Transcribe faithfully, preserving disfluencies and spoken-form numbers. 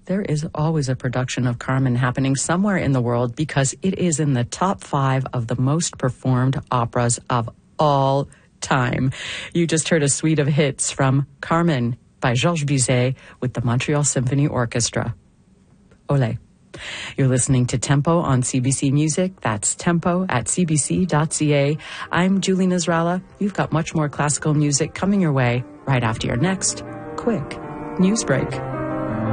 there is always a production of Carmen happening somewhere in the world because it is in the top five of the most performed operas of all time. You just heard a suite of hits from Carmen by Georges Bizet with the Montreal Symphony Orchestra. Olé. You're listening to Tempo on C B C Music. That's tempo at c b c dot c a. I'm Julie Nasrallah. You've got much more classical music coming your way right after your next quick news break.